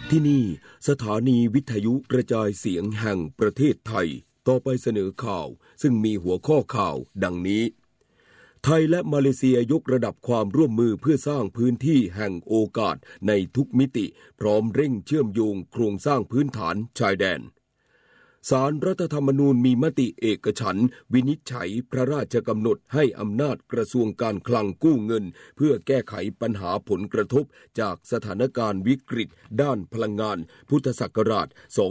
ที่นี่สถานีวิทยุกระจายเสียงแห่งประเทศไทยต่อไปเสนอข่าวซึ่งมีหัวข้อข่าวดังนี้ไทยและมาเลเซียยกระดับความร่วมมือเพื่อสร้างพื้นที่แห่งโอกาสในทุกมิติพร้อมเร่งเชื่อมโยงโครงสร้างพื้นฐานชายแดนศาลรัฐธรรมนูญมีมติเอกฉันท์วินิจฉัยพระราชกำหนดให้อำนาจกระทรวงการคลังกู้เงินเพื่อแก้ไขปัญหาผลกระทบจากสถานการณ์วิกฤตด้านพลังงานพุทธศักราช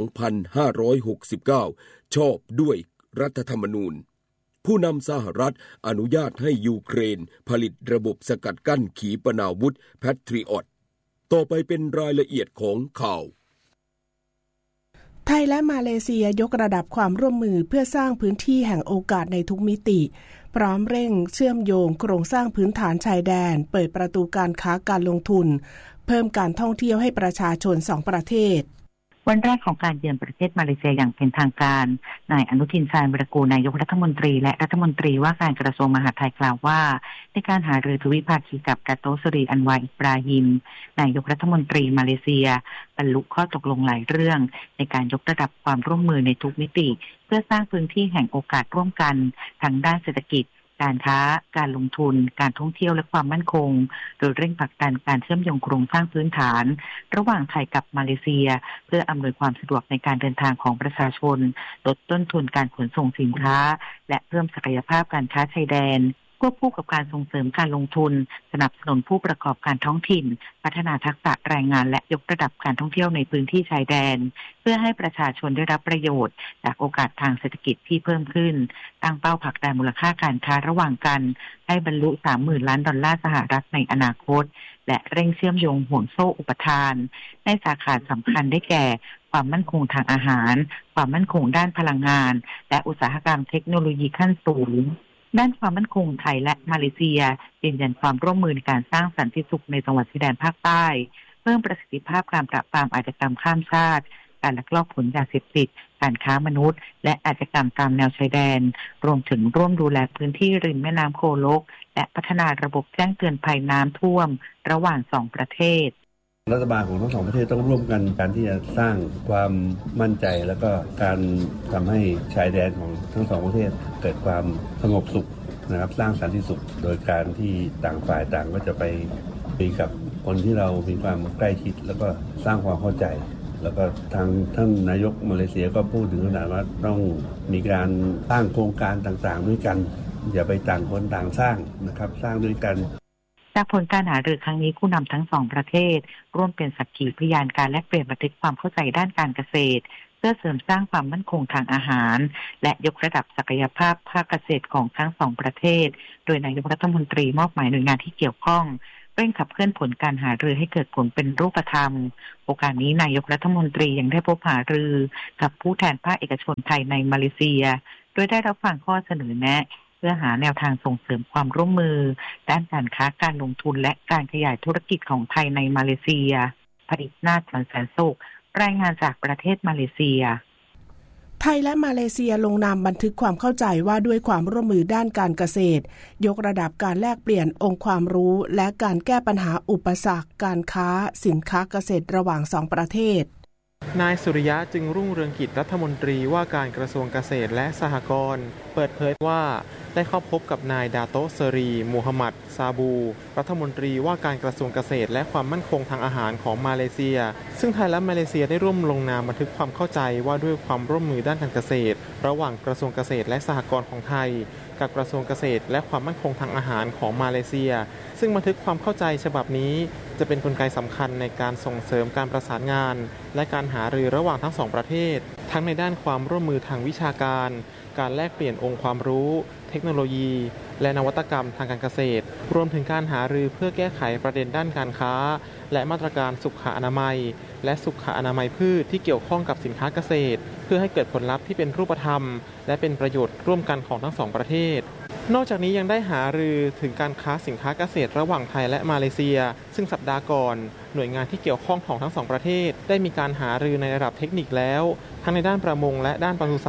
2569 ชอบด้วยรัฐธรรมนูญผู้นำสหรัฐอนุญาตให้ยูเครนผลิตระบบสกัดกั้นขีปนาวุธแพทริออตต่อไปเป็นรายละเอียดของข่าวไทยและมาเลเซียยกระดับความร่วมมือเพื่อสร้างพื้นที่แห่งโอกาสในทุกมิติพร้อมเร่งเชื่อมโยงโครงสร้างพื้นฐานชายแดนเปิดประตูการค้าการลงทุนเพิ่มการท่องเที่ยวให้ประชาชน2ประเทศวันแรกของการเยือนประเทศมาเลเซียอย่างเป็นทางการนายอนุทินชาญวิรากูลนายกรัฐมนตรีและรัฐมนตรีว่าการกระทรวงมหาดไทยกล่าวว่าในการหารือทวิภาคีกับดาโตสรีอันวาอิบราฮิมนายกรัฐมนตรีมาเลเซียบรรลุข้อตกลงหลายเรื่องในการยกระดับความร่วมมือในทุกมิติเพื่อสร้างพื้นที่แห่งโอกาสร่วมกันทั้งด้านเศรษฐกิจการค้าการลงทุนการท่องเที่ยวและความมั่นคงโดยเร่งผลักดันการเชื่อมโยงโครงสร้างพื้นฐานระหว่างไทยกับมาเลเซียเพื่ออำนวยความสะดวกในการเดินทางของประชาชนลดต้นทุนการขนส่งสินค้าและเพิ่มศักยภาพการค้าชายแดนควบคู่กับการส่งเสริมการลงทุนสนับสนุนผู้ประกอบการท้องถิ่นพัฒนาทักษะแรงงานและยกระดับการท่องเที่ยวในพื้นที่ชายแดนเพื่อให้ประชาชนได้รับประโยชน์จากโอกาสทางเศรษฐกิจที่เพิ่มขึ้นตั้งเป้าผลักดันมูลค่าการค้าระหว่างกันให้บรรลุ 30,000 ล้านดอลลาร์สหรัฐในอนาคตและเร่งเชื่อมโยงห่วงโซ่อุปทานในสาขาสำคัญได้แก่ความมั่นคงทางอาหารความมั่นคงด้านพลังงานและอุตสาหกรรมเทคโนโลยีขั้นสูงด้านความมั่นคงไทยและมาเลเซียยืนยันความร่วมมือในการสร้างสันติสุขในจังหวัดชายแดนภาคใต้เพิ่มประสิทธิภาพการปราบปรามอาชญากรรมข้ามชาติการลักลอบขนยาเสพติดการค้ามนุษย์และอาชญากรรมตามแนวชายแดนรวมถึงร่วมดูแลพื้นที่ริมแม่น้ำโคโลกและพัฒนาระบบแจ้งเตือนภัยน้ำท่วมระหว่าง2ประเทศรัฐบาลของทั้งสองประเทศต้องร่วมกันการที่จะสร้างความมั่นใจแล้วก็การทำให้ชายแดนของทั้งสองประเทศเกิดความสงบสุขนะครับสร้างสันติสุขโดยการที่ต่างฝ่ายต่างก็จะไปคุยกับคนที่เรามีความใกล้ชิดแล้วก็สร้างความเข้าใจแล้วก็ทางท่านนายกมาเลเซียก็พูดถึงขนาดว่าต้องมีการสร้างโครงการต่างๆด้วยกันอย่าไปต่างคนต่างสร้างนะครับสร้างด้วยกันจากผลการหารือครั้งนี้ผู้นำทั้งสองประเทศร่วมเป็นสักขีพยานการแลกเปลี่ยนบันทึกความเข้าใจด้านการเกษตรเพื่อเสริมสร้างความมั่นคงทางอาหารและยกระดับศักยภาพภาคเกษตรของทั้งสองประเทศโดยนายกรัฐมนตรีมอบหมายหน่วยงานที่เกี่ยวข้องเร่งขับเคลื่อนผลการหารือให้เกิดผลเป็นรูปธรรมโอกาสนี้นายกรัฐมนตรียังได้พบหารือกับผู้แทนภาคเอกชนไทยในมาเลเซียโดยได้รับฟังข้อเสนอแนะเพื่อหาแนวทางส่งเสริมความร่วมมือด้านการค้าการลงทุนและการขยายธุรกิจของไทยในมาเลเซียผลิตนาถ แสนสุขรายงานจากประเทศมาเลเซียไทยและมาเลเซียลงนามบันทึกความเข้าใจว่าด้วยความร่วมมือด้านการเกษตรยกระดับการแลกเปลี่ยนองค์ความรู้และการแก้ปัญหาอุปสรรคการค้าสินค้าเกษตรระหว่าง2ประเทศนายสุริยะจึงรุ่งเรืองกิจรัฐมนตรีว่าการกระทรวงเกษตรและสหกรณ์เปิดเผยว่าได้เข้าพบกับนายดาโตสรีมูฮัมหมัดซาบูรัฐมนตรีว่าการกระทรวงเกษตรและความมั่นคงทางอาหารของมาเลเซียซึ่งไทยและมาเลเซียได้ร่วมลงนามบันทึกความเข้าใจว่าด้วยความร่วมมือด้านการเกษตรระหว่างกระทรวงเกษตรและสหกรณ์ของไทยกับกระทรวงเกษตรและความมั่นคงทางอาหารของมาเลเซียซึ่งบันทึกความเข้าใจฉบับนี้จะเป็นกลไกสำคัญในการส่งเสริมการประสานงานและการหารือระหว่างทั้งสองประเทศทั้งในด้านความร่วมมือทางวิชาการการแลกเปลี่ยนองค์ความรู้เทคโนโลยีและนวัตกรรมทางการเกษตรรวมถึงการหารือเพื่อแก้ไขประเด็นด้านการค้าและมาตรการสุขอนามัยและสุขอนามัยพืชที่เกี่ยวข้องกับสินค้าเกษตรเพื่อให้เกิดผลลัพธ์ที่เป็นรูปธรรมและเป็นประโยชน์ร่วมกันของทั้งสองประเทศนอกจากนี้ยังได้หารือถึงการค้าสินค้าเกษตรระหว่างไทยและมาเลเซียซึ่งสัปดาห์ก่อนหน่วยงานที่เกี่ยวข้องของทั้งสองประเทศได้มีการหารือในระดับเทคนิคแล้วทั้งในด้านประมงและด้านปศุสัตว์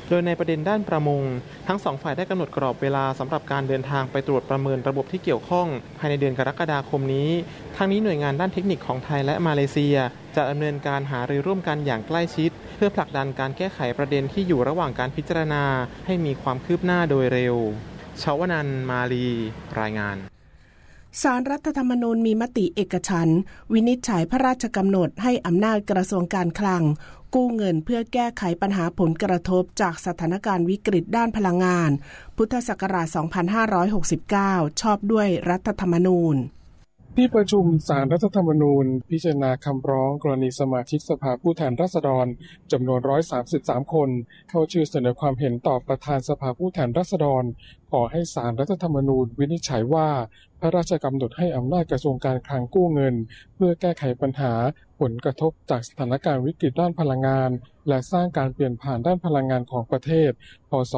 โดยในประเด็นด้านประมงทั้งสองฝ่ายได้กำหนดกรอบเวลาสำหรับการเดินทางไปตรวจประเมินระบบที่เกี่ยวข้องภายในเดือนกรกฎาคมนี้ทั้งนี้หน่วยงานด้านเทคนิคของไทยและมาเลเซียจะดำเนินการหารือร่วมกันอย่างใกล้ชิดเพื่อผลักดันการแก้ไขประเด็นที่อยู่ระหว่างการพิจารณาให้มีความคืบหน้าโดยเร็วชวนันท์ มาลีรายงานศาลรัฐธรรมนูญมีมติเอกฉันท์วินิจฉัยพระราชกำหนดให้อำนาจกระทรวงการคลังกู้เงินเพื่อแก้ไขปัญหาผลกระทบจากสถานการณ์วิกฤตด้านพลังงานพุทธศักราช 2569 ชอบด้วยรัฐธรรมนูญที่ประชุมศาลรัฐธรรมนูญพิจารณาคำร้องกรณีสมาชิกสภาผู้แทนราษฎรจำนวน133คนเข้าชื่อเสนอความเห็นต่อประธานสภาผู้แทนราษฎรขอให้ศาลรัฐธรรมนูญวินิจฉัยว่าพระราชกำหนดให้อำนาจกระทรวงการคลังกู้เงินเพื่อแก้ไขปัญหาผลกระทบจากสถานการณ์วิกฤตด้านพลังงานและสร้างการเปลี่ยนผ่านด้านพลังงานของประเทศพ.ศ.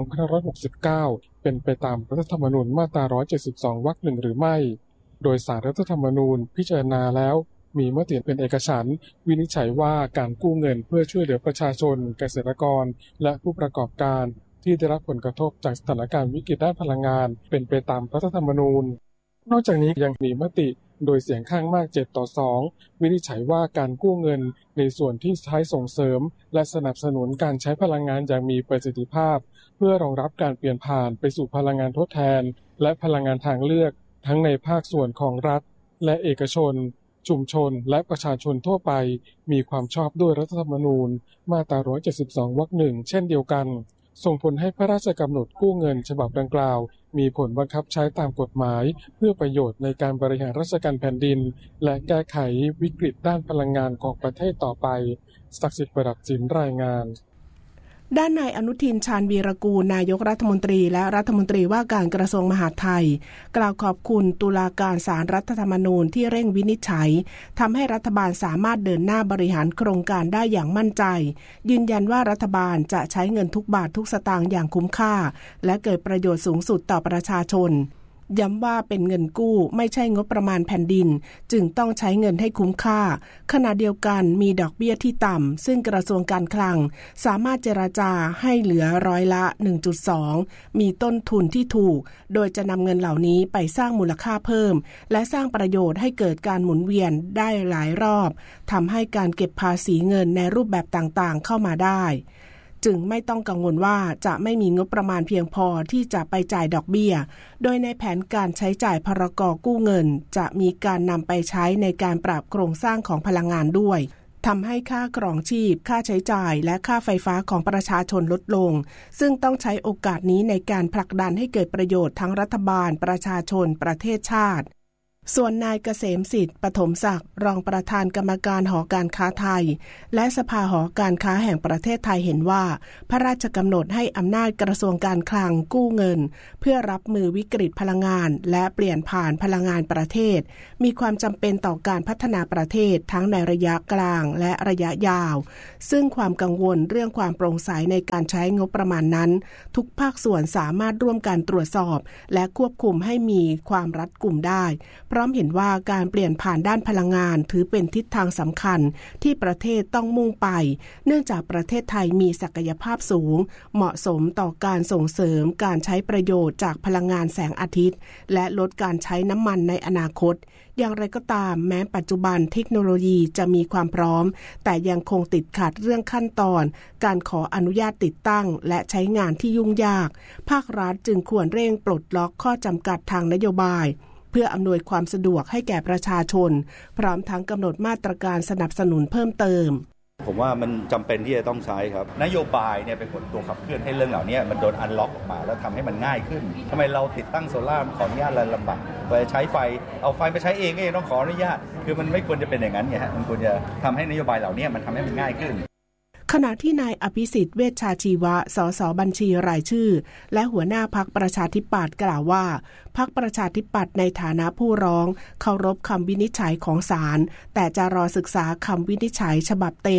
2569เป็นไปตามรัฐธรรมนูญมาตรา172วรรค 1หรือไม่โดยศาลรัฐธรรมนูญพิจารณาแล้วมีมติเป็นเอกฉันท์วินิจฉัยว่าการกู้เงินเพื่อช่วยเหลือประชาชนเกษตรกรและผู้ประกอบการที่ได้รับผลกระทบจากสถานการณ์วิกฤตด้านพลังงานเป็นไปตามรัฐธรรมนูญนอกจากนี้ยังมีมติโดยเสียงข้างมาก7-2วินิจฉัยว่าการกู้เงินในส่วนที่ใช้ส่งเสริมและสนับสนุนการใช้พลังงานอย่างมีประสิทธิภาพเพื่อรองรับการเปลี่ยนผ่านไปสู่พลังงานทดแทนและพลังงานทางเลือกทั้งในภาคส่วนของรัฐและเอกชนชุมชนและประชาชนทั่วไปมีความชอบด้วยรัฐธรรมนูญมาตรา172วรรค 1เช่นเดียวกันส่งผลให้พระราชกำหนดกู้เงินฉบับดังกล่าวมีผลบังคับใช้ตามกฎหมายเพื่อประโยชน์ในการบริหารราชการแผ่นดินและแก้ไขวิกฤตด้านพลังงานของประเทศต่อไปศักดิ์สิทธิ์ประดับจินรายงานด้านนายอนุทินชาญวีรกูลนายกรัฐมนตรีและรัฐมนตรีว่าการกระทรวงมหาดไทยกล่าวขอบคุณตุลาการศาลรัฐธรรมนูญที่เร่งวินิจฉัยทำให้รัฐบาลสามารถเดินหน้าบริหารโครงการได้อย่างมั่นใจยืนยันว่ารัฐบาลจะใช้เงินทุกบาททุกสตางค์อย่างคุ้มค่าและเกิดประโยชน์สูงสุดต่อประชาชนย้ำว่าเป็นเงินกู้ไม่ใช่งบประมาณแผ่นดินจึงต้องใช้เงินให้คุ้มค่าขณะเดียวกันมีดอกเบี้ยที่ต่ำซึ่งกระทรวงการคลังสามารถเจรจาให้เหลือร้อยละ 1.2 มีต้นทุนที่ถูกโดยจะนำเงินเหล่านี้ไปสร้างมูลค่าเพิ่มและสร้างประโยชน์ให้เกิดการหมุนเวียนได้หลายรอบทำให้การเก็บภาษีเงินในรูปแบบต่างๆเข้ามาได้จึงไม่ต้องกังวลว่าจะไม่มีงบประมาณเพียงพอที่จะไปจ่ายดอกเบี้ยโดยในแผนการใช้จ่ายพรก.กู้เงินจะมีการนำไปใช้ในการปรับโครงสร้างของพลังงานด้วยทำให้ค่าครองชีพค่าใช้จ่ายและค่าไฟฟ้าของประชาชนลดลงซึ่งต้องใช้โอกาสนี้ในการผลักดันให้เกิดประโยชน์ทั้งรัฐบาลประชาชนประเทศชาติส่วนนายเกษมสิทธิ์ปฐมศักดิ์รองประธานกรรมการหอการค้าไทยและสภาหอการค้าแห่งประเทศไทยเห็นว่าพระราชกำหนดให้อำนาจกระทรวงการคลังกู้เงินเพื่อรับมือวิกฤตพลังงานและเปลี่ยนผ่านพลังงานประเทศมีความจำเป็นต่อการพัฒนาประเทศทั้งในระยะกลางและระยะยาวซึ่งความกังวลเรื่องความโปร่งใสในการใช้งบประมาณนั้นทุกภาคส่วนสามารถร่วมกันตรวจสอบและควบคุมให้มีความรัดกุมได้พร้อมเห็นว่าการเปลี่ยนผ่านด้านพลังงานถือเป็นทิศทางสำคัญที่ประเทศต้องมุ่งไปเนื่องจากประเทศไทยมีศักยภาพสูงเหมาะสมต่อการส่งเสริมการใช้ประโยชน์จากพลังงานแสงอาทิตย์และลดการใช้น้ำมันในอนาคตอย่างไรก็ตามแม้ปัจจุบันเทคโนโลยีจะมีความพร้อมแต่ยังคงติดขัดเรื่องขั้นตอนการขออนุญาตติดตั้งและใช้งานที่ยุ่งยากภาครัฐจึงควรเร่งปลดล็อกข้อจำกัดทางนโยบายเพื่ออำนวยความสะดวกให้แก่ประชาชนพร้อมทั้งกำหนดมาตรการสนับสนุนเพิ่มเติมผมว่ามันจำเป็นที่จะต้องใช้ครับนโยบายเนี่ยเป็นตัวขับเคลื่อนให้เรื่องเหล่านี้มันโดนอันล็อกออกมาแล้วทำให้มันง่ายขึ้นทำไมเราติดตั้งโซล่าขออนุญาตอะไรลำบากไปใช้ไฟเอาไฟไปใช้เองก็ยังต้องขออนุญาตคือมันไม่ควรจะเป็นอย่างนั้นไงฮะมันควรจะทำให้นโยบายเหล่านี้มันทำให้มันง่ายขึ้นขณะที่นายอภิสิทธิ์เวชชาชีวะสสบัญชีรายชื่อและหัวหน้าพรรคประชาธิปัตย์กล่าวว่าพรรคประชาธิปัตย์ในฐานะผู้ร้องเคารพคำวินิจฉัยของศาลแต่จะรอศึกษาคำวินิจฉัยฉบับเต็ม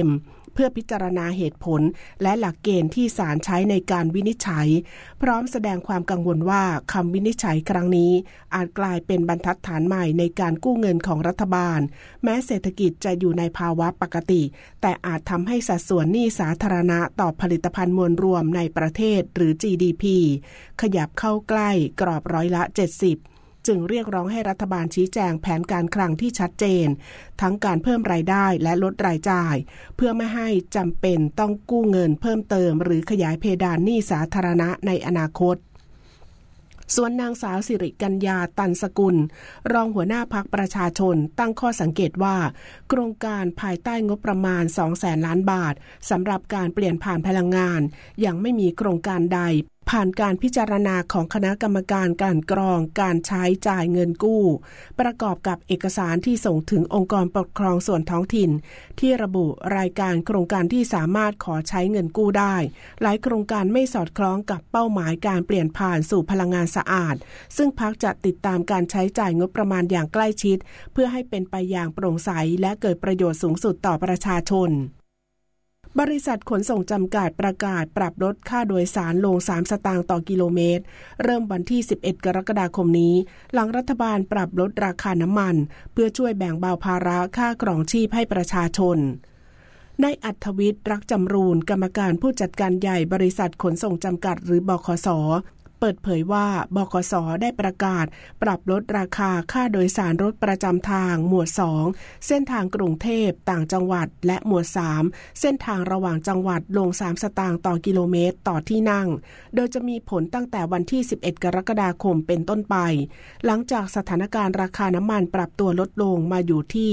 เพื่อพิจารณาเหตุผลและหลักเกณฑ์ที่ศาลใช้ในการวินิจฉัยพร้อมแสดงความกังวลว่าคำวินิจฉัยครั้งนี้อาจกลายเป็นบรรทัดฐานใหม่ในการกู้เงินของรัฐบาลแม้เศรษฐกิจจะอยู่ในภาวะปกติแต่อาจทำให้สัดส่วนหนี้สาธารณะต่อผลิตภัณฑ์มวลรวมในประเทศหรือ GDP ขยับเข้าใกล้กรอบร้อยละ 70จึงเรียกร้องให้รัฐบาลชี้แจงแผนการคลังที่ชัดเจนทั้งการเพิ่มรายได้และลดรายจ่ายเพื่อไม่ให้จำเป็นต้องกู้เงินเพิ่มเติมหรือขยายเพดานหนี้สาธารณะในอนาคตส่วนนางสาวสิริกัญญาตันสกุลรองหัวหน้าพรรคประชาชนตั้งข้อสังเกตว่าโครงการภายใต้งบประมาณ 200,000 ล้านบาทสำหรับการเปลี่ยนผ่านพลังงานยังไม่มีโครงการใดผ่านการพิจารณาของคณะกรรมการกลั่นกรองการใช้จ่ายเงินกู้ประกอบกับเอกสารที่ส่งถึงองค์กรปกครองส่วนท้องถิ่นที่ระบุรายการโครงการที่สามารถขอใช้เงินกู้ได้หลายโครงการไม่สอดคล้องกับเป้าหมายการเปลี่ยนผ่านสู่พลังงานสะอาดซึ่งพรรคจะติดตามการใช้จ่ายงบประมาณอย่างใกล้ชิดเพื่อให้เป็นไปอย่างโปร่งใสและเกิดประโยชน์สูงสุดต่อประชาชนบริษัทขนส่งจำกัดประกาศปรับลดค่าโดยสารลง3 สตางค์ต่อกิโลเมตรเริ่มวันที่11กรกฎาคมนี้หลังรัฐบาลปรับลดราคาน้ำมันเพื่อช่วยแบ่งเบาภาระค่าครองชีพให้ประชาชนนายอัธวิทย์รักจำรูนกรรมการผู้จัดการใหญ่บริษัทขนส่งจำกัดหรือบขส.เปิดเผยว่าบขส.ได้ประกาศปรับลดราคาค่าโดยสารรถประจำทางหมวด2เส้นทางกรุงเทพต่างจังหวัดและหมวด3เส้นทางระหว่างจังหวัดลง3 สตางค์ต่อกิโลเมตรต่อที่นั่งโดยจะมีผลตั้งแต่วันที่11กรกฎาคมเป็นต้นไปหลังจากสถานการณ์ราคาน้ำมันปรับตัวลดลงมาอยู่ที่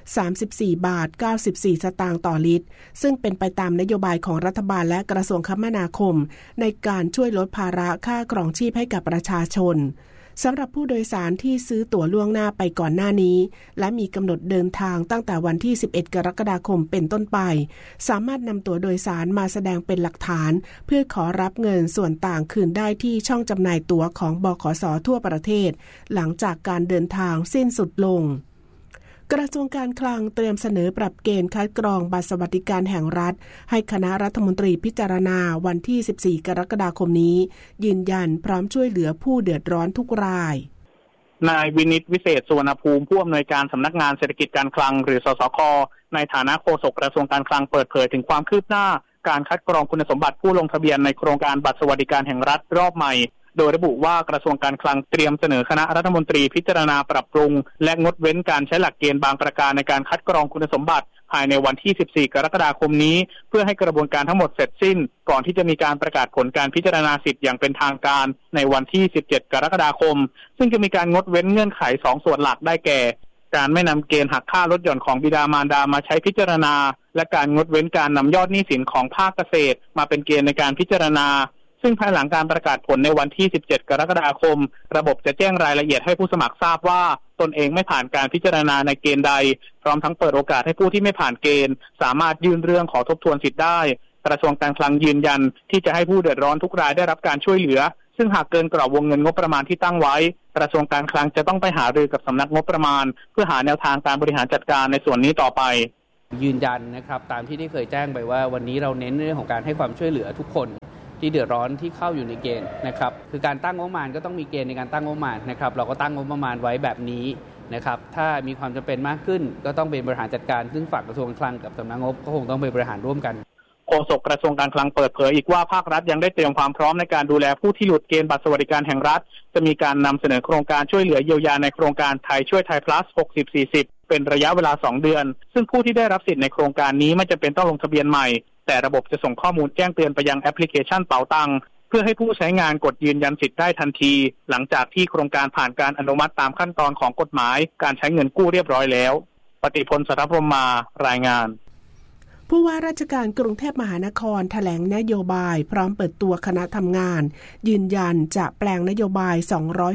34.94 บาทสตางค์ต่อลิตรซึ่งเป็นไปตามนโยบายของรัฐบาลและกระทรวงคมนาคมในการช่วยลดภาระค่าครองชีพให้กับประชาชนสำหรับผู้โดยสารที่ซื้อตั๋วล่วงหน้าไปก่อนหน้านี้และมีกำหนดเดินทางตั้งแต่วันที่11กรกฎาคมเป็นต้นไปสามารถนำตั๋วโดยสารมาแสดงเป็นหลักฐานเพื่อขอรับเงินส่วนต่างคืนได้ที่ช่องจำหน่ายตั๋วของบขส.ทั่วประเทศหลังจากการเดินทางสิ้นสุดลงกระทรวงการคลังเตรียมเสนอปรับเกณฑ์คัดกรองบัตรสวัสดิการแห่งรัฐให้คณะรัฐมนตรีพิจารณาวันที่14กรกฎาคมนี้ยืนยันพร้อมช่วยเหลือผู้เดือดร้อนทุกรายนายวินิตวิเศษสุวรรณภูมิผู้อำนวยการสำนักงานเศรษฐกิจการคลังหรือสสค.ในฐานะโฆษกกระทรวงการคลังเปิดเผยถึงความคืบหน้าการคัดกรองคุณสมบัติผู้ลงทะเบียนในโครงการบัตรสวัสดิการแห่งรัฐรอบใหม่โดยระบุว่ากระทรวงการคลังเตรียมเสนอคณะรัฐมนตรีพิจารณาปรับปรุงและงดเว้นการใช้หลักเกณฑ์บางประการในการคัดกรองคุณสมบัติภายในวันที่14กรกฎาคมนี้เพื่อให้กระบวนการทั้งหมดเสร็จสิ้นก่อนที่จะมีการประกาศผลการพิจารณาสิทธิ์อย่างเป็นทางการในวันที่17กรกฎาคมซึ่งจะมีการงดเว้นเงื่อนไข2ส่วนหลักได้แก่การไม่นำเกณฑ์หักค่าลดหย่อนของบิดามารดามาใช้พิจารณาและการงดเว้นการนำยอดหนี้สินของภาคเกษตรมาเป็นเกณฑ์ในการพิจารณาซึ่งภายหลังการประกาศผลในวันที่17กรกฎาคมระบบจะแจ้งรายละเอียดให้ผู้สมัครทราบว่าตนเองไม่ผ่านการพิจารณาในเกณฑ์ใดพร้อมทั้งเปิดโอกาสให้ผู้ที่ไม่ผ่านเกณฑ์สามารถยื่นเรื่องขอทบทวนสิทธิ์ได้กระทรวงการคลังยืนยันที่จะให้ผู้เดือดร้อนทุกรายได้รับการช่วยเหลือซึ่งหากเกินกรอบวงเงินงบประมาณที่ตั้งไว้กระทรวงการคลังจะต้องไปหารือกับสำนักงบประมาณเพื่อหาแนวทางการบริหารจัดการในส่วนนี้ต่อไปยืนยันนะครับตามที่ได้เคยแจ้งไปว่าวันนี้เราเน้นเรื่องของการให้ความช่วยเหลือทุกคนที่เดือดร้อนที่เข้าอยู่ในเกณฑ์นะครับคือการตั้งงบประมาณก็ต้องมีเกณฑ์ในการตั้งงบประมาณนะครับเราก็ตั้งงบประมาณไว้แบบนี้นะครับถ้ามีความจำเป็นมากขึ้นก็ต้องเป็นบริหารจัดการซึ่งฝ่ายกระทรวงการคลังกับสำนักงบก็คงต้องไปบริหารร่วมกันโฆษกกระทรวงการคลังเปิดเผยอีกว่าภาครัฐยังได้เตรียมความพร้อมในการดูแลผู้ที่หลุดเกณฑ์บัตรสวัสดิการแห่งรัฐจะมีการนำเสนอโครงการช่วยเหลือเยียวยาในโครงการไทยช่วยไทย plus 60-40 เป็นระยะเวลา2เดือนซึ่งผู้ที่ได้รับสิทธิ์ในโครงการนี้ไม่จำเป็นต้องลงทะเบียนใหม่แต่ระบบจะส่งข้อมูลแจ้งเตือนไปยังแอปพลิเคชันเป๋าตังค์เพื่อให้ผู้ใช้งานกดยืนยันสิทธิ์ได้ทันทีหลังจากที่โครงการผ่านการอนุมัติตามขั้นตอนของกฎหมายการใช้เงินกู้เรียบร้อยแล้วปฏิพล สัทธพรหมารายงานผู้ว่าราชการกรุงเทพมหานครแถลงนโยบายพร้อมเปิดตัวคณะทำงานยืนยันจะแปลงนโยบาย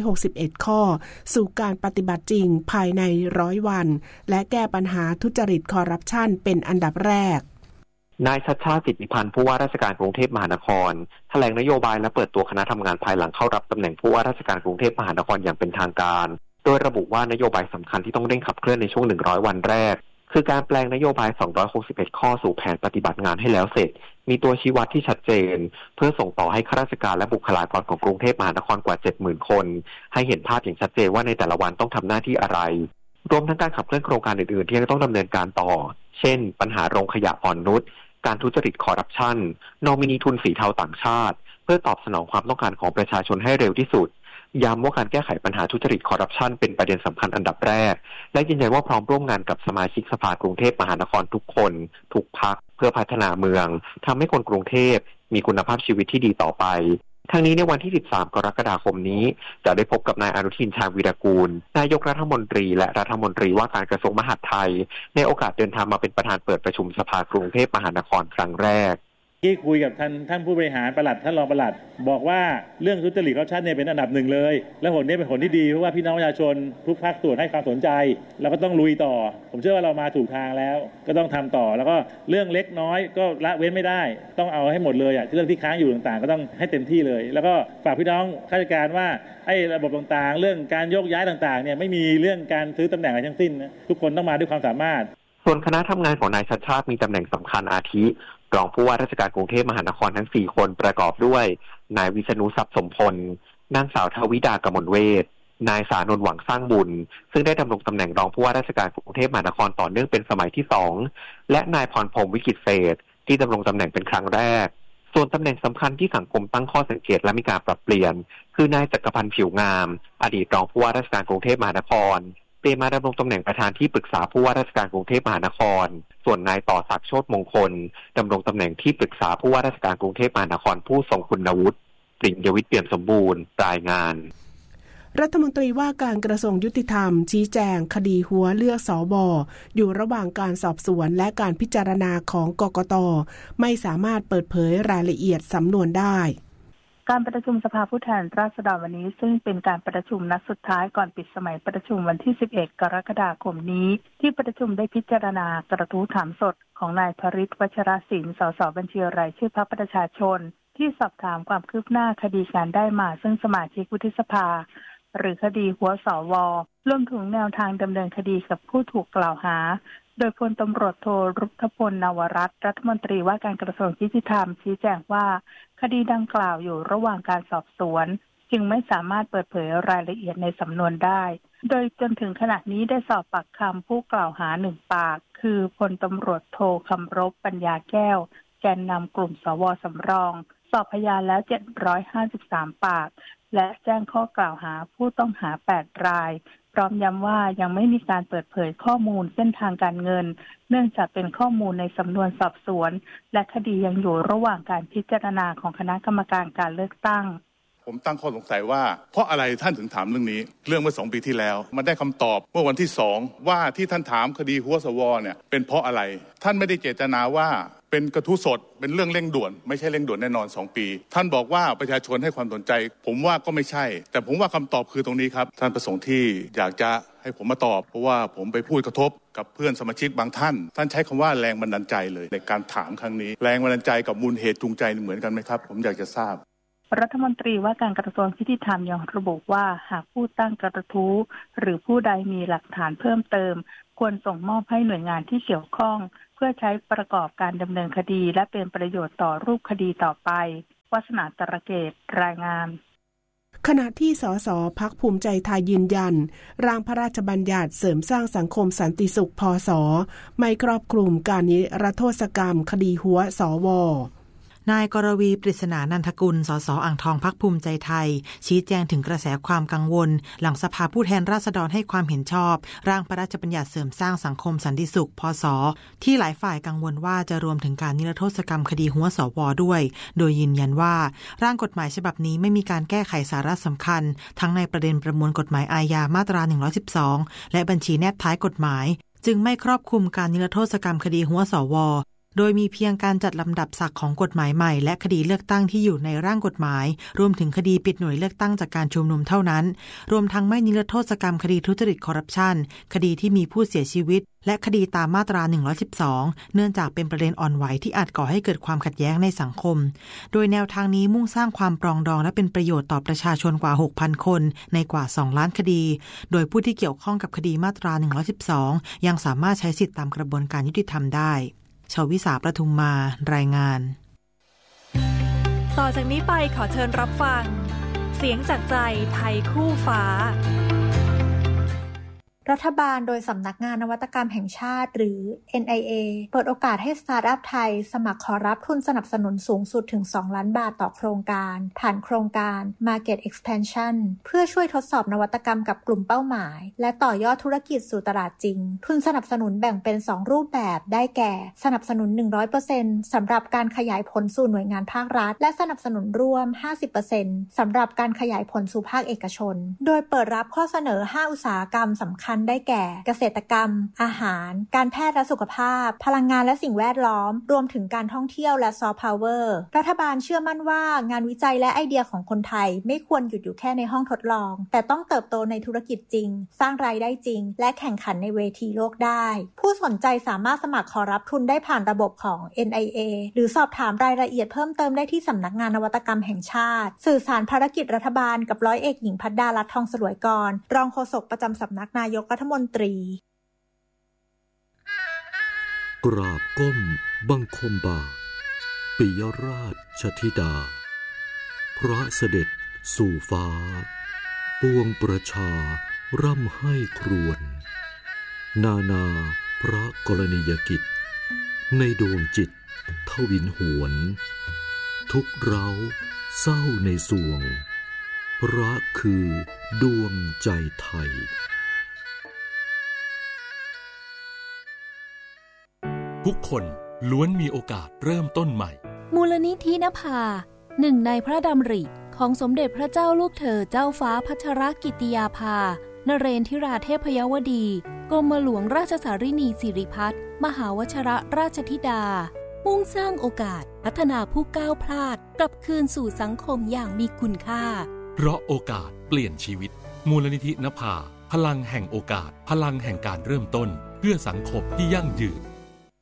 261ข้อสู่การปฏิบัติจริงภายใน100วันและแก้ปัญหาทุจริตคอร์รัปชันเป็นอันดับแรกนายชัชชาติ สิทธิพันธ์ผู้ว่าราชการกรุงเทพมหานครแถลงนโยบายและเปิดตัวคณะทำงานภายหลังเข้ารับตำแหน่งผู้ว่าราชการกรุงเทพมหานครอย่างเป็นทางการโดยระบุว่านโยบายสำคัญที่ต้องเร่งขับเคลื่อนในช่วง100วันแรกคือการแปลงนโยบาย261ข้อสู่แผนปฏิบัติงานให้แล้วเสร็จมีตัวชี้วัดที่ชัดเจนเพื่อส่งต่อให้ข้าราชการและบุคลากรของกรุงเทพมหานครกว่า 70,000 คนให้เห็นภาพอย่างชัดเจนว่าในแต่ละวันต้องทำหน้าที่อะไรรวมทั้งการขับเคลื่อนโครงการอื่นๆที่ต้องดำเนินการต่อเช่นปัญหาโรงขยะอ่อนนุชการทุจริตคอร์รัปชันนอมินีทุนสีเทาต่างชาติเพื่อตอบสนองความต้องการของประชาชนให้เร็วที่สุดย้ำว่าการแก้ไขปัญหาทุจริตคอร์รัปชันเป็นประเด็นสำคัญอันดับแรกและยืนยันว่าพร้อมร่วมงานกับสมาชิกสภากรุงเทพมหานครทุกคนทุกพรรคเพื่อพัฒนาเมืองทำให้คนกรุงเทพมีคุณภาพชีวิตที่ดีต่อไปทั้งนี้ในวันที่13กรกฎาคมนี้จะได้พบกับนายอนุทินชาญวีรกูลนายกรัฐมนตรีและรัฐมนตรีว่าการกระทรวงมหาดไทยในโอกาสเดินทางมาเป็นประธานเปิดประชุมสภากรุงเทพมหานครครั้งแรกที่คุยกับท่านผู้บริหารปลัดท่านรองปลัดบอกว่าเรื่องทุจริตคอร์รัปชันเนี่ยเป็นอันดับหนึ่งเลยและผลนี้เป็นผลที่ดีเพราะว่าพี่น้องประชาชนทุกภาคส่วนให้ความสนใจเราก็ต้องลุยต่อผมเชื่อว่าเรามาถูกทางแล้วก็ต้องทำต่อแล้วก็เรื่องเล็กน้อยก็ละเว้นไม่ได้ต้องเอาให้หมดเลยเรื่องที่ค้างอยู่ต่างๆก็ต้องให้เต็มที่เลยแล้วก็ฝากพี่น้องข้าราชการว่าไอ้ระบบต่างๆเรื่องการโยกย้ายต่างๆเนี่ยไม่มีเรื่องการซื้อตำแหน่งอะไรทั้งสิ้นนะทุกคนต้องมาด้วยความสามารถส่วนคณะทำงานของนายชัชชาติมีตำแหน่งสำคัญอาทิรองผู้ว่าราชการกรุงเทพมหานครทั้ง4คนประกอบด้วยนายวิษณุทรัพย์สมพลนางสาวทวิดากมลเวชนายสานนท์หวังสร้างบุญซึ่งได้ดำรงตำแหน่งรองผู้ว่าราชการกรุงเทพมหานครต่อเนื่องเป็นสมัยที่2และนายพรพรหมวิกิตเศรษฐ์ที่ดำรงตำแหน่งเป็นครั้งแรกส่วนตำแหน่งสำคัญที่สังคมตั้งข้อสังเกตและมีการปรับเปลี่ยนคือนายจักรพันธ์ผิวงามอดีตรองผู้ว่าราชการกรุงเทพมหานครเปลี่ยนมาดำรงตำแหน่งประธานที่ปรึกษาผู้ว่าราชการกรุงเทพมหานครส่วนนายต่อศักดิ์โชติมงคลดำรงตำแหน่งที่ปรึกษาผู้ว่าราชการกรุงเทพมหานครผู้ทรงคุณวุฒิปริญญวิทย์เปี่ยมสมบูรณ์รายงานรัฐมนตรีว่าการกระทรวงยุติธรรมชี้แจงคดีหัวเลือกสว.อยู่ระหว่างการสอบสวนและการพิจารณาของกกต.ไม่สามารถเปิดเผยรายละเอียดสำนวนได้การประชุมสภาผู้แทนราษฎรวันนี้ซึ่งเป็นการประชุมนัดสุดท้ายก่อนปิดสมัยประชุมวันที่11กรกฎาคมนี้ที่ประชุมได้พิจารณากระทู้ถามสดของนายพฤทธิ์วัชรศิลป์สสบัญชีรายชื่อพรรคประชาชนที่สอบถามความคืบหน้าคดีการได้มาซึ่งสมาชิกวุฒิสภาหรือคดีหัวสว.รวมถึงแนวทางดำเนินคดีกับผู้ถูกกล่าวหาโดยพลตำรวจโทรุทธพลนวรัตน์รัฐมนตรีว่าการกระทรวงยุติธรรมชี้แจงว่าคดีดังกล่าวอยู่ระหว่างการสอบสวนจึงไม่สามารถเปิดเผยรายละเอียดในสำนวนได้โดยจนถึงขณะนี้ได้สอบปากคำผู้กล่าวหา1ปากคือพลตำรวจโทคำรบปัญญาแก้วแกนนำกลุ่มสว.สำรองสอบพยานแล้ว753ปากและแจ้งข้อกล่าวหาผู้ต้องหา8รายพร้อมย้ำว่ายังไม่มีการเปิดเผยข้อมูลเส้นทางการเงินเนื่องจากเป็นข้อมูลในสำนวนสอบสวนและคดียังอยู่ระหว่างการพิจารณาของคณะกรรมการการเลือกตั้งผมตั้งข้อสงสัยว่าเพราะอะไรท่านถึงถามเรื่องนี้เรื่องเมื่อ2 ปีที่แล้วมันได้คำตอบเมื่อวันที่2ว่าที่ท่านถามคดีหัวสว.เนี่ยเป็นเพราะอะไรท่านไม่ได้เจตนาว่าเป็นกระทู้สดเป็นเรื่องเร่งด่วนไม่ใช่เร่งด่วนแน่นอน2 ปีท่านบอกว่าประชาชนให้ความสนใจผมว่าก็ไม่ใช่แต่ผมว่าคำตอบคือตรงนี้ครับท่านประสงค์ที่อยากจะให้ผมมาตอบเพราะว่าผมไปพูดกระทบกับเพื่อนสมาชิกบางท่านใช้คำว่าแรงบันดาลใจเลยในการถามครั้งนี้แรงบันดาลใจกับมูลเหตุจูงใจเหมือนกันไหมครับผมอยากจะทราบรัฐมนตรีว่าการกระทรวงยุติธรรมยังระบุว่าหากผู้ตั้งกระทู้หรือผู้ใดมีหลักฐานเพิ่มเติมควรส่งมอบให้หน่วยงานที่เกี่ยวข้องเพื่อใช้ประกอบการดำเนินคดีและเป็นประโยชน์ต่อรูปคดีต่อไปวาสนาตระเกตรายงานขณะที่สสพรรคภูมิใจไทยยืนยันร่างพระราชบัญญัติเสริมสร้างสังคมสันติสุขพศไม่ครอบคลุมการนิรโทษกรรมคดีหัวสว. นายกรวีปริศนานันทกุลสสอ่างทองพรรคภูมิใจไทยชี้แจงถึงกระแสความกังวลหลังสภาผู้แทนราษฎรให้ความเห็นชอบร่างพระราชบัญญัติเสริมสร้างสังคมสันติสุขพศที่หลายฝ่ายกังวลว่าจะรวมถึงการนิรโทษกรรมคดีหัวสว.ด้วยโดยยืนยันว่าร่างกฎหมายฉบับนี้ไม่มีการแก้ไขสาระสำคัญทั้งในประเด็นประมวลกฎหมายอาญามาตรา112และบัญชีแนบท้ายกฎหมายจึงไม่ครอบคลุมการนิรโทษกรรมคดีหัวสว. โดยมีเพียงการจัดลำดับศักดิ์ของกฎหมายใหม่และคดีเลือกตั้งที่อยู่ในร่างกฎหมายรวมถึงคดีปิดหน่วยเลือกตั้งจากการชุมนุมเท่านั้นรวมทั้งไม่นิรโทษกรรมคดีทุจริตคอร์รัปชันคดีที่มีผู้เสียชีวิตและคดีตามมาตรา112เนื่องจากเป็นประเด็นอ่อนไหวที่อาจก่อให้เกิดความขัดแย้งในสังคมโดยแนวทางนี้มุ่งสร้างความปรองดองและเป็นประโยชน์ต่อประชาชนกว่า 6,000 คนในกว่า2ล้านคดีโดยผู้ที่เกี่ยวข้องกับคดีมาตรา112ยังสามารถใช้สิทธิตามกระบวนการยุติธรรมได้ชวิสาประทุมมารายงานต่อจากนี้ไปขอเชิญรับฟังเสียงจากใจไทยคู่ฟ้ารัฐบาลโดยสำนักงานนวัตกรรมแห่งชาติหรือ NIA เปิดโอกาสให้สตาร์ทอัพไทยสมัครขอรับทุนสนับสนุนสูงสุดถึง2ล้านบาทต่อโครงการผ่านโครงการ Market Expansion เพื่อช่วยทดสอบนวัตกรรมกับกลุ่มเป้าหมายและต่อยอดธุรกิจสู่ตลาดจริงทุนสนับสนุนแบ่งเป็น2รูปแบบได้แก่สนับสนุน 100% สำหรับการขยายผลสู่หน่วยงานภาครัฐและสนับสนุนร่วม 50% สำหรับการขยายผลสู่ภาคเอกชนโดยเปิดรับข้อเสนอ5อุตสาหกรรมสำคัญได้แก่เกษตรกรรมอาหารการแพทย์และสุขภาพพลังงานและสิ่งแวดล้อมรวมถึงการท่องเที่ยวและซอฟต์พาวเวอร์รัฐบาลเชื่อมั่นว่างานวิจัยและไอเดียของคนไทยไม่ควรหยุดอยู่แค่ในห้องทดลองแต่ต้องเติบโตในธุรกิจจริงสร้างรายได้จริงและแข่งขันในเวทีโลกได้ผู้สนใจสามารถสมัครขอรับทุนได้ผ่านระบบของ NIA หรือสอบถามรายละเอียดเพิ่มเติมได้ที่สำนักงานนวัตกรรมแห่งชาติสื่อสารภารกิจรัฐบาลกับร้อยเอกหญิงภัทรดาลัตน์ทองสลวยกรรองโฆษกประจำสำนักนายกรัฐมนตรีกราบก้มบังคมบาทปิยราชธิดาพระเสด็จสู่ฟ้าปวงประชาร่ำให้ครวญนานาพระกรณียกิจในดวงจิตทวินหวนทุกเร้าเศร้าในสวงพระคือดวงใจไทยทุกคนล้วนมีโอกาสเริ่มต้นใหม่มูลนิธินภาหนึ่งในพระดำริของสมเด็จพระเจ้าลูกเธอเจ้าฟ้าพัชรกิติยาภานเรนทิราเทพยวดีกรมหลวงราชสารินีสิริพัฒน์มหาวชรราชธิดามุ่งสร้างโอกาสพัฒนาผู้ก้าวพลาดกลับคืนสู่สังคมอย่างมีคุณค่าเพราะโอกาสเปลี่ยนชีวิตมูลนิธินภาพลังแห่งโอกาสพลังแห่งการเริ่มต้นเพื่อสังคมที่ยั่งยืน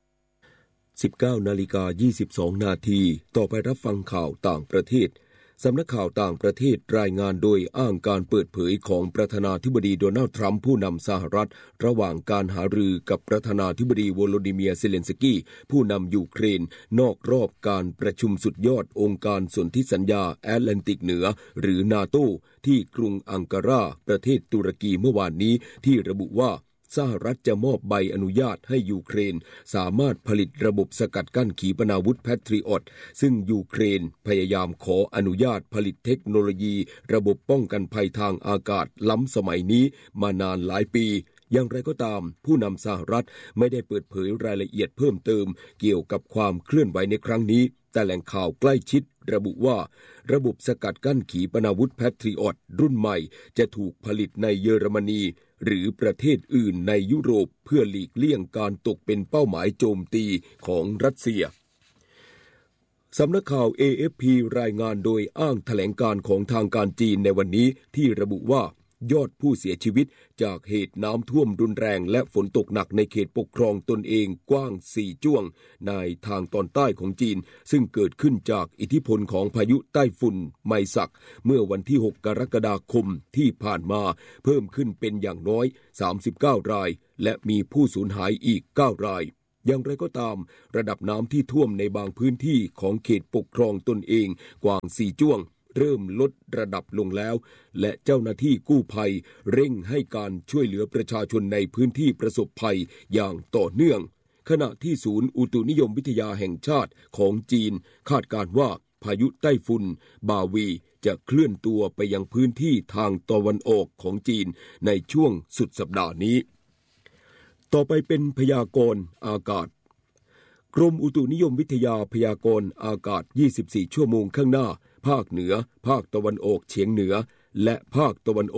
19:22 นาทีต่อไปรับฟังข่าวต่างประเทศสำนักข่าวต่างประเทศรายงานโดยอ้างการเปิดเผยของประธานาธิบดีโดนัลด์ทรัมป์ผู้นำสหรัฐระหว่างการหารือกับประธานาธิบดีโวโลดิเมียร์เซเลนสกี้ผู้นำยูเครนนอกรอบการประชุมสุดยอดองค์การสนธิสัญญาแอตแลนติกเหนือหรือนาโตที่กรุงอังการาประเทศตุรกีเมื่อวานนี้ที่ระบุว่าสหรัฐจะมอบใบอนุญาตให้ยูเครนสามารถผลิตระบบสกัดกั้นขีปนาวุธแพทริอตซึ่งยูเครนพยายามขออนุญาตผลิตเทคโนโลยีระบบป้องกันภัยทางอากาศล้ำสมัยนี้มานานหลายปีอย่างไรก็ตามผู้นำสหรัฐไม่ได้เปิดเผยรายละเอียดเพิ่มเติมเกี่ยวกับความเคลื่อนไหวในครั้งนี้แต่แหล่งข่าวใกล้ชิดระบุว่าระบบสกัดกั้นขีปนาวุธแพทริอตรุ่นใหม่จะถูกผลิตในเยอรมนีหรือประเทศอื่นในยุโรปเพื่อหลีกเลี่ยงการตกเป็นเป้าหมายโจมตีของรัสเซียสำนักข่าว AFP รายงานโดยอ้างแถลงการของทางการจีนในวันนี้ที่ระบุว่ายอดผู้เสียชีวิตจากเหตุน้ำท่วมรุนแรงและฝนตกหนักในเขตปกครองตนเองกว้าง4จ้วงในทางตอนใต้ของจีนซึ่งเกิดขึ้นจากอิทธิพลของพายุไต้ฝุ่นไมซักเมื่อวันที่6กรกฎาคมที่ผ่านมาเพิ่มขึ้นเป็นอย่างน้อย39รายและมีผู้สูญหายอีก9รายอย่างไรก็ตามระดับน้ำที่ท่วมในบางพื้นที่ของเขตปกครองตนเองกว้าง4จ้วงเริ่มลดระดับลงแล้วและเจ้าหน้าที่กู้ภัยเร่งให้การช่วยเหลือประชาชนในพื้นที่ประสบภัยอย่างต่อเนื่องขณะที่ศูนย์อุตุนิยมวิทยาแห่งชาติของจีนคาดการณ์ว่าพายุไต้ฝุ่นบาวีจะเคลื่อนตัวไปยังพื้นที่ทางตะวันออกของจีนในช่วงสุดสัปดาห์นี้ต่อไปเป็นพยากรณ์อากาศกรมอุตุนิยมวิทยาพยากรณ์อากาศ24ชั่วโมงข้างหน้าภาคเหนือภาคตะวันออกเฉียงเหนือและภาคตะวันออก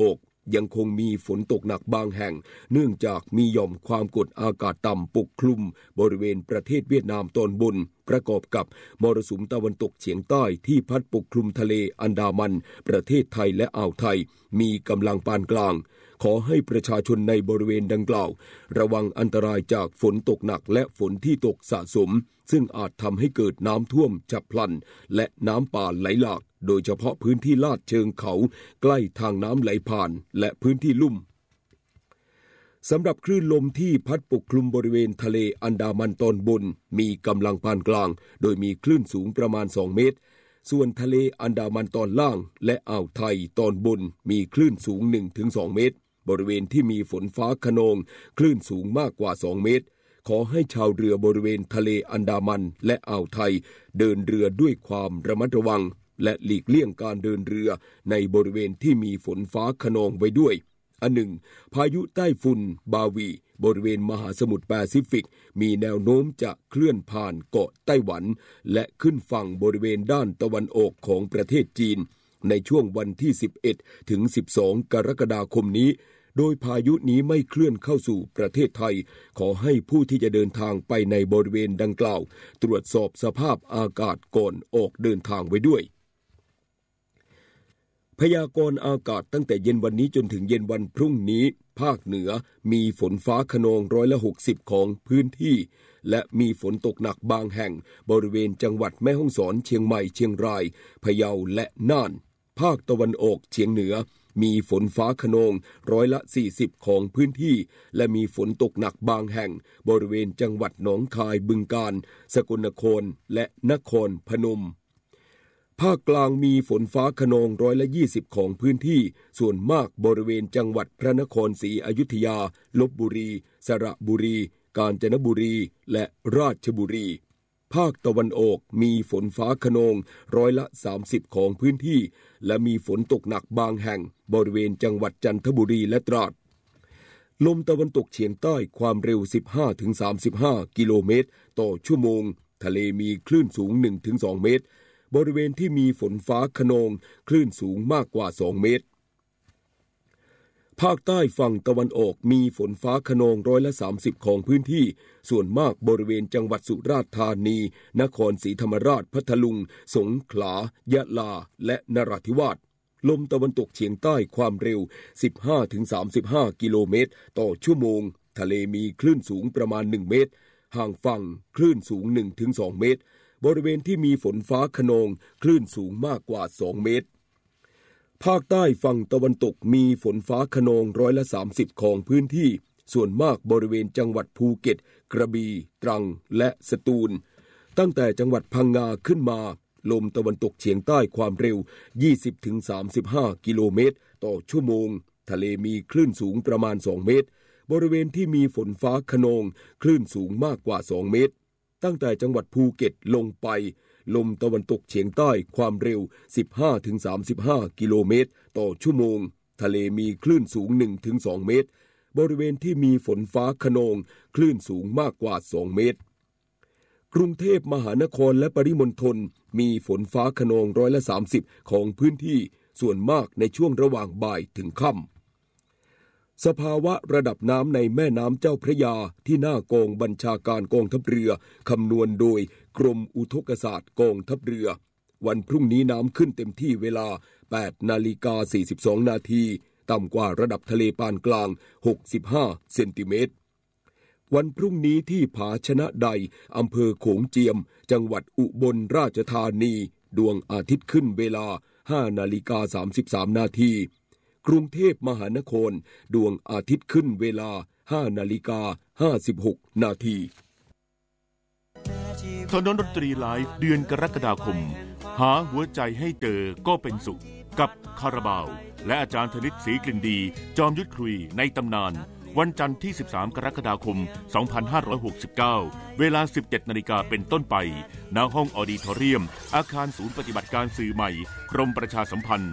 ยังคงมีฝนตกหนักบางแห่งเนื่องจากมีหย่อมความกดอากาศต่ำปกคลุมบริเวณประเทศเวียดนามตอนบนประกอบกับมรสุมตะวันตกเฉียงใต้ที่พัดปกคลุมทะเลอันดามันประเทศไทยและอ่าวไทยมีกำลังปานกลางขอให้ประชาชนในบริเวณดังกล่าวระวังอันตรายจากฝนตกหนักและฝนที่ตกสะสมซึ่งอาจทำให้เกิดน้ำท่วมฉับพลันและน้ำป่าไหลหลากโดยเฉพาะพื้นที่ลาดเชิงเขาใกล้ทางน้ำไหลผ่านและพื้นที่ลุ่มสำหรับคลื่นลมที่พัดปกคลุมบริเวณทะเลอันดามันตอนบนมีกำลังปานกลางโดยมีคลื่นสูงประมาณ2เมตรส่วนทะเลอันดามันตอนล่างและอ่าวไทยตอนบนมีคลื่นสูง 1-2 เมตรบริเวณที่มีฝนฟ้าคะนองคลื่นสูงมากกว่า2เมตรขอให้ชาวเรือบริเวณทะเลอันดามันและอ่าวไทยเดินเรือด้วยความระมัดระวังและหลีกเลี่ยงการเดินเรือในบริเวณที่มีฝนฟ้าคะนองไว้ด้วยอันหนึ่งพายุใต้ฝุ่นบาวีบริเวณมหาสมุทรแปซิฟิกมีแนวโน้มจะเคลื่อนผ่านเกาะไต้หวันและขึ้นฝั่งบริเวณด้านตะวันออกของประเทศจีนในช่วงวันที่11ถึง12กรกฎาคมนี้โดยพายุนี้ไม่เคลื่อนเข้าสู่ประเทศไทยขอให้ผู้ที่จะเดินทางไปในบริเวณดังกล่าวตรวจสอบสภาพอากาศก่อนออกเดินทางไว้ด้วยพยากรณ์อากาศตั้งแต่เย็นวันนี้จนถึงเย็นวันพรุ่งนี้ภาคเหนือมีฝนฟ้าคะนอง60%ของพื้นที่และมีฝนตกหนักบางแห่งบริเวณจังหวัดแม่ฮ่องสอนเชียงใหม่เชียงรายพะเยาและน่านภาคตะวันออกเฉียงเหนือมีฝนฟ้าคะนอง40%ของพื้นที่และมีฝนตกหนักบางแห่งบริเวณจังหวัดหนองคายบึงกาฬสกลนครและนครพนมภาคกลางมีฝนฟ้าคะนอง20%ของพื้นที่ส่วนมากบริเวณจังหวัดพระนครศรีอยุธยาลพบุรีสระบุรีกาญจนบุรีและราชบุรีภาคตะวันออกมีฝนฟ้าคะนอง30%ของพื้นที่และมีฝนตกหนักบางแห่งบริเวณจังหวัดจันทบุรีและตราดลมตะวันตกเฉียงใต้ความเร็ว 15-35 กิโลเมตรต่อชั่วโมงทะเลมีคลื่นสูง 1-2 เมตรบริเวณที่มีฝนฟ้าคะนองคลื่นสูงมากกว่า2เมตรภาคใต้ฝั่งตะวันออกมีฝนฟ้าคะนอง30%ของพื้นที่ส่วนมากบริเวณจังหวัดสุราษฎร์ธานีนครศรีธรรมราชพัทลุงสงขลายะลาและนราธิวาสลมตะวันตกเฉียงใต้ความเร็ว 15-35 กิโลเมตรต่อชั่วโมงทะเลมีคลื่นสูงประมาณ1เมตรห่างฝั่งคลื่นสูง 1-2 เมตรบริเวณที่มีฝนฟ้าคะนองคลื่นสูงมากกว่า2เมตรภาคใต้ฝั่งตะวันตกมีฝนฟ้าคะนอง30%ของพื้นที่ส่วนมากบริเวณจังหวัดภูเก็ตกระบี่ตรังและสตูลตั้งแต่จังหวัดพังงาขึ้นมาลมตะวันตกเฉียงใต้ความเร็ว 20-35 กิโลเมตรต่อชั่วโมงทะเลมีคลื่นสูงประมาณ2เมตรบริเวณที่มีฝนฟ้าคะนองคลื่นสูงมากกว่า2เมตรตั้งแต่จังหวัดภูเก็ตลงไปลมตะวันตกเฉียงใต้ความเร็ว 15-35 กิโลเมตรต่อชั่วโมงทะเลมีคลื่นสูง 1-2 เมตรบริเวณที่มีฝนฟ้าคะนองคลื่นสูงมากกว่า2เมตรกรุงเทพมหานครและปริมณฑลมีฝนฟ้าคะนอง30%ของพื้นที่ส่วนมากในช่วงระหว่างบ่ายถึงค่ำสภาวะระดับน้ำในแม่น้ำเจ้าพระยาที่หน้ากองบัญชาการกองทัพเรือคำนวณโดยกรมอุทกศาสตร์กองทัพเรือวันพรุ่งนี้น้ำขึ้นเต็มที่เวลา 8:42 นาทีต่ำกว่าระดับทะเลปานกลาง65เซนติเมตรวันพรุ่งนี้ที่ผาชนะใดอำเภอโขงเจียมจังหวัดอุบลราชธานีดวงอาทิตย์ขึ้นเวลา 5:33 นาทีกรุงเทพมหานครดวงอาทิตย์ขึ้นเวลา 5:56 นาทีถนนดนตรีไลฟ์เดือนกรกฎาคมหาหัวใจให้เจอก็เป็นสุขกับคาราบาวและอาจารย์ธนิตศรีกลิ่นดีจอมยุทธคุยในตำนานวันจันทร์ที่13กรกฎาคม2569เวลา 17 นาฬิกาเป็นต้นไปณห้องออดิทอเรียมอาคารศูนย์ปฏิบัติการสื่อใหม่กรมประชาสัมพันธ์